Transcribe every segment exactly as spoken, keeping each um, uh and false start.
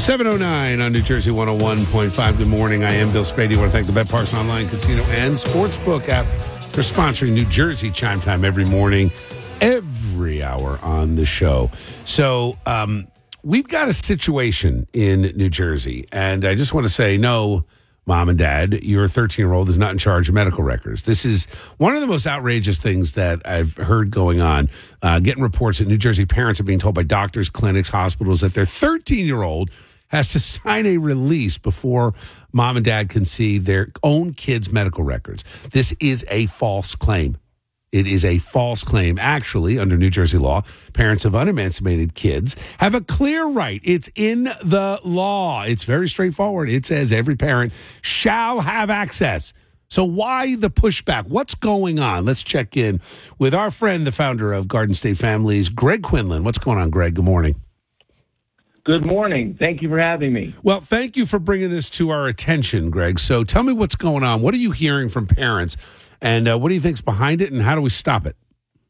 seven oh nine on New Jersey one oh one point five. Good morning. I am Bill Spady. I want to thank the Bet Parks Online Casino and Sportsbook app for sponsoring New Jersey Chime Time every morning, every hour on the show. So um, we've got a situation in New Jersey, and I just want to say, no, Mom and Dad, your thirteen-year-old is not in charge of medical records. This is one of the most outrageous things that I've heard going on. Uh, getting reports that New Jersey parents are being told by doctors, clinics, hospitals that their thirteen-year-old has to sign a release before Mom and Dad can see their own kids' medical records. This is a false claim. It is a false claim. Actually, under New Jersey law, parents of unemancipated kids have a clear right. It's in the law. It's very straightforward. It says every parent shall have access. So why the pushback? What's going on? Let's check in with our friend, the founder of Garden State Families, Greg Quinlan. What's going on, Greg? Good morning. Good morning. Thank you for having me. Well, thank you for bringing this to our attention, Greg. So tell me what's going on. What are you hearing from parents? And uh, what do you think's behind it, and how do we stop it?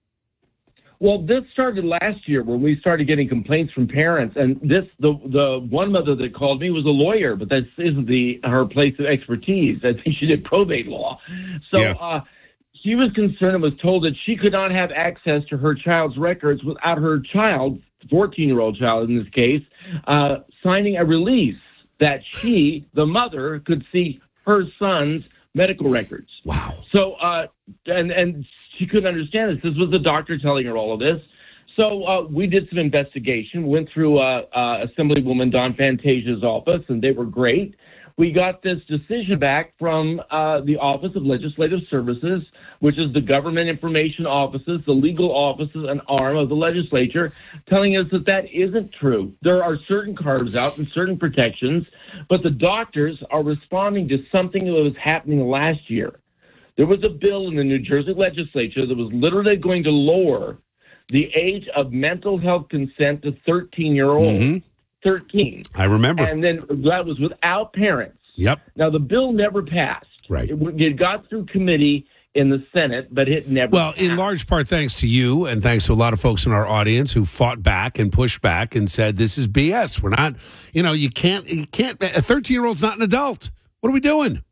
Well, this started last year when we started getting complaints from parents, and this the the one mother that called me was a lawyer, but that isn't the her place of expertise. I think she did probate law, so Yeah. uh, she was concerned and was told that she could not have access to her child's records without her child, fourteen-year-old child in this case, uh, signing a release that she, the mother, could see her son's medical records. Wow. So, uh, and and she couldn't understand this. This was the doctor telling her all of this. So uh, we did some investigation, went through uh, uh, Assemblywoman Don Fantasia's office, and they were great. We got this decision back from uh, the Office of Legislative Services, which is the government information offices, the legal offices, and arm of the legislature, telling us that that isn't true. There are certain carves out and certain protections, but the doctors are responding to something that was happening last year. There was a bill in the New Jersey legislature that was literally going to lower the age of mental health consent to thirteen-year-olds. Mm-hmm. thirteen. I remember. And then that was without parents. Yep. Now, the bill never passed. Right. It, it got through committee in the Senate, but it never Well, passed. in large part thanks to you and thanks to a lot of folks in our audience who fought back and pushed back and said, this is B S. We're not, you know, you can't, you can't, a thirteen-year-old's not an adult. What are we doing?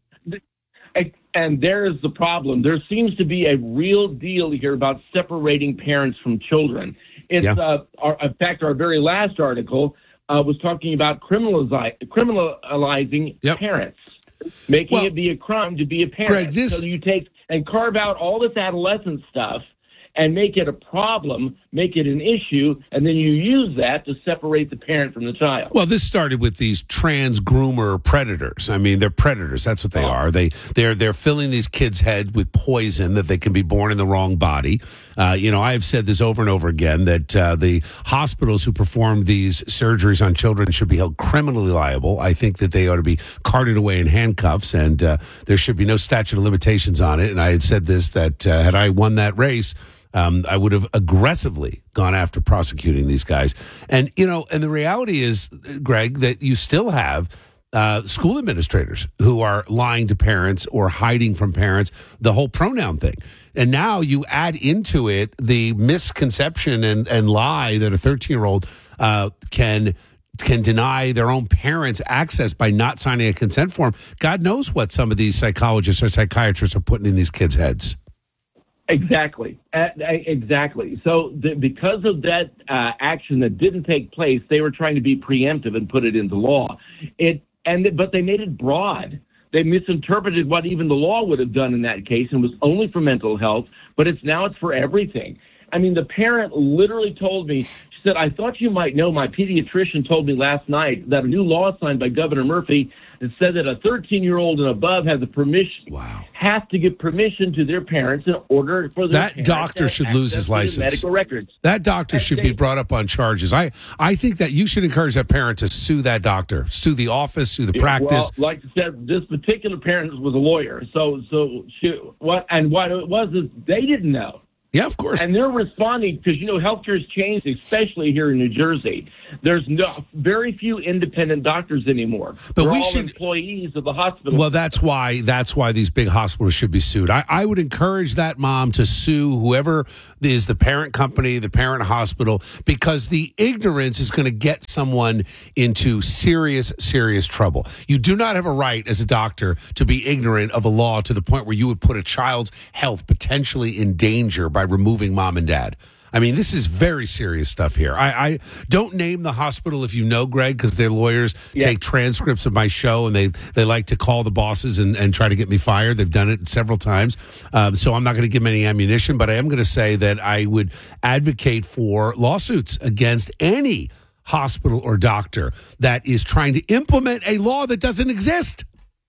And there is the problem. There seems to be a real deal here about separating parents from children. It's, Yeah. uh, our, in fact, our very last article uh, was talking about criminalizi- criminalizing Yep. parents, making Well, it be a crime to be a parent. Greg, this- So you take and carve out all this adolescent stuff and make it a problem, make it an issue, and then you use that to separate the parent from the child. Well, this started with these trans groomer predators. I mean, they're predators. That's what they Oh. are. They they're they're filling these kids' head with poison that they can be born in the wrong body. Uh, you know, I have said this over and over again that uh, the hospitals who perform these surgeries on children should be held criminally liable. I think that they ought to be carted away in handcuffs, and uh, there should be no statute of limitations on it. And I had said this that uh, had I won that race, Um, I would have aggressively gone after prosecuting these guys. And, you know, and the reality is, Greg, that you still have uh, school administrators who are lying to parents or hiding from parents, the whole pronoun thing. And now you add into it the misconception and, and lie that a thirteen-year-old uh, can can deny their own parents access by not signing a consent form. God knows what some of these psychologists or psychiatrists are putting in these kids' heads. Exactly. Uh, exactly. So the, because of that uh, action that didn't take place, they were trying to be preemptive and put it into law. It and but they made it broad. They misinterpreted what even the law would have done in that case, and was only for mental health. But it's now it's for everything. I mean, the parent literally told me, she said, "I thought you might know. My pediatrician told me last night that a new law signed by Governor Murphy that said that a thirteen-year-old and above has the permission, Wow. has to give permission to their parents in order for their That parents doctor to should have lose his access to their license. medical records. That doctor And should they- be brought up on charges. I, I think that you should encourage that parent to sue that doctor, sue the office, sue the Yeah, practice. Well, like I said, this particular parent was a lawyer. So, so she, what and what it was is they didn't know. Yeah, of course. And they're responding because, you know, healthcare has changed, especially here in New Jersey. There's no very few independent doctors anymore. But They're we all should employees of the hospital. Well, that's why that's why these big hospitals should be sued. I, I would encourage that mom to sue whoever is the parent company, the parent hospital, because the ignorance is going to get someone into serious, serious trouble. You do not have a right as a doctor to be ignorant of a law to the point where you would put a child's health potentially in danger by removing mom and dad. I mean, this is very serious stuff here. I, I don't name the hospital if you know, Greg, because their lawyers Yeah. take transcripts of my show and they, they like to call the bosses and, and try to get me fired. They've done it several times. Um, so I'm not going to give them any ammunition, but I am going to say that I would advocate for lawsuits against any hospital or doctor that is trying to implement a law that doesn't exist.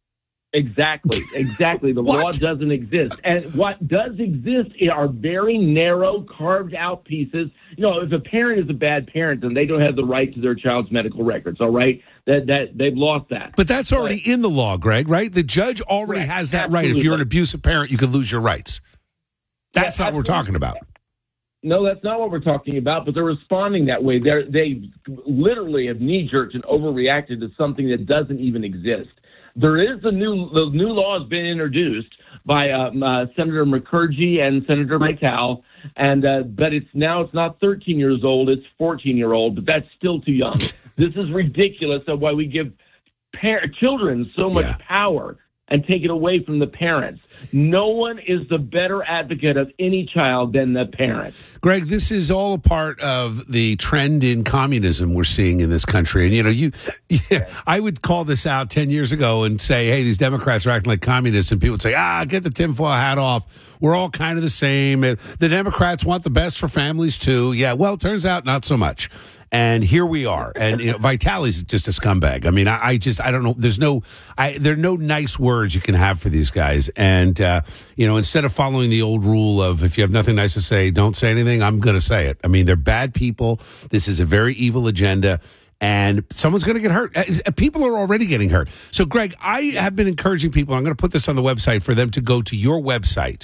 Exactly, exactly. The law doesn't exist. And what does exist are very narrow, carved out pieces. You know, if a parent is a bad parent, then they don't have the right to their child's medical records, all right? That that they've lost that. But that's already but, in the law, Greg, right? The judge already correct, has that absolutely. right. If you're an abusive parent, you could lose your rights. That's yeah, not what we're talking about. No, that's not what we're talking about, but they're responding that way. They're, they literally have knee-jerked and overreacted to something that doesn't even exist. There is a new the new law has been introduced by um, uh, Senator McCurgy and Senator Mital, and uh, but it's now it's not thirteen years old, it's fourteen year old, but that's still too young. This is ridiculous of why we give par- children so much yeah. power and take it away from the parents. No one is the better advocate of any child than the parent. Greg, this is all a part of the trend in communism we're seeing in this country. And, you know, you, yeah, I would call this out ten years ago and say, hey, these Democrats are acting like communists. And people would say, ah, get the tinfoil hat off. We're all kind of the same. The Democrats want the best for families, too. Yeah, well, it turns out not so much. And here we are. And you know, Vitali's just a scumbag. I mean, I, I just, I don't know. There's no, I, there are no nice words you can have for these guys. And, uh, you know, instead of following the old rule of if you have nothing nice to say, don't say anything, I'm going to say it. I mean, they're bad people. This is a very evil agenda. And someone's going to get hurt. People are already getting hurt. So, Greg, I have been encouraging people, I'm going to put this on the website, for them to go to your website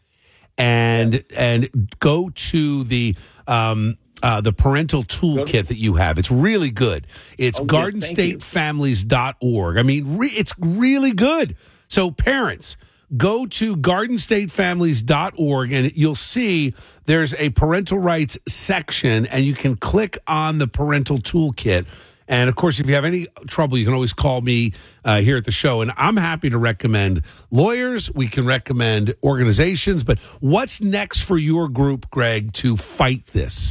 and, yeah. and go to the, um, Uh, the parental toolkit that you have. It's really good. It's okay, garden state families dot org. I mean, re- it's really good. So parents, go to garden state families dot org and you'll see there's a parental rights section and you can click on the parental toolkit. And, of course, if you have any trouble, you can always call me uh, here at the show. And I'm happy to recommend lawyers. We can recommend organizations. But what's next for your group, Greg, to fight this?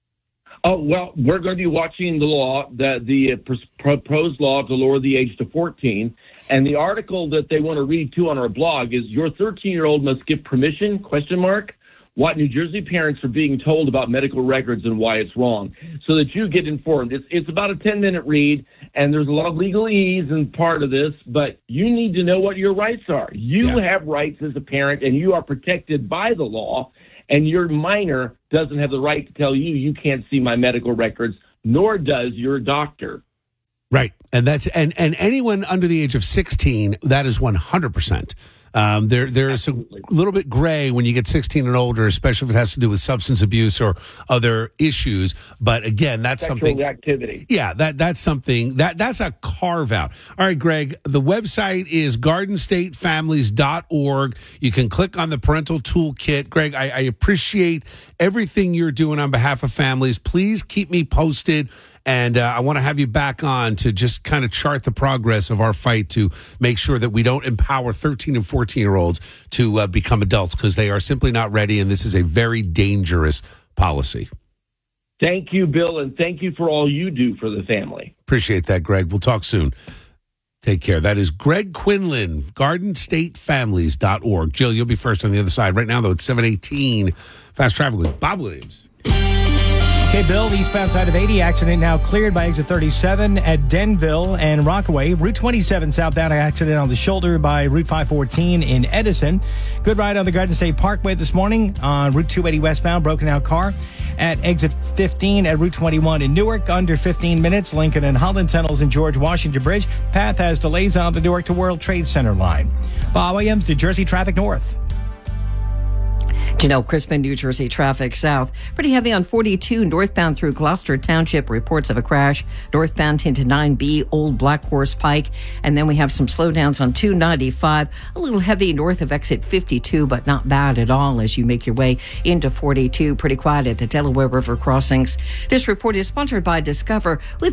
Oh, well, we're going to be watching the law, the, the proposed law to lower the age to fourteen. And the article that they want to read, too, on our blog is your thirteen-year-old must give permission, question mark, what New Jersey parents are being told about medical records and why it's wrong, so that you get informed. It's, it's about a ten-minute read, and there's a lot of legalese in part of this, but you need to know what your rights are. You yeah. have rights as a parent, and you are protected by the law. And your minor doesn't have the right to tell you you can't see my medical records, nor does your doctor. Right. And that's and, and anyone under the age of sixteen, that is one hundred percent. Um, there, there is a little bit gray when you get sixteen and older, especially if it has to do with substance abuse or other issues. But again, that's Sexual something. activity. Yeah, that that's something that that's a carve out. All right, Greg. The website is garden state families dot org. You can click on the parental toolkit. Greg, I, I appreciate everything you're doing on behalf of families. Please keep me posted. And uh, I want to have you back on to just kind of chart the progress of our fight to make sure that we don't empower thirteen and fourteen-year-olds to uh, become adults, because they are simply not ready, and this is a very dangerous policy. Thank you, Bill, and thank you for all you do for the family. Appreciate that, Greg. We'll talk soon. Take care. That is Greg Quinlan, garden state families dot org. Jill, you'll be first on the other side. Right now, though, it's seven eighteen. Fast traffic with Bob Williams. Okay, Bill, the eastbound side of eighty accident now cleared by exit thirty-seven at Denville and Rockaway. Route twenty-seven southbound accident on the shoulder by Route five fourteen in Edison. Good ride on the Garden State Parkway this morning on Route two eighty westbound, broken out car at exit fifteen at Route twenty-one in Newark. Under fifteen minutes, Lincoln and Holland tunnels in George Washington Bridge. Path has delays on the Newark to World Trade Center line. Bob Williams, New Jersey Traffic North. Janelle Crispin, New Jersey traffic south. Pretty heavy on forty-two northbound through Gloucester Township. Reports of a crash northbound into nine B, Old Black Horse Pike. And then we have some slowdowns on two ninety-five. A little heavy north of exit fifty-two, but not bad at all as you make your way into forty-two. Pretty quiet at the Delaware River crossings. This report is sponsored by Discover with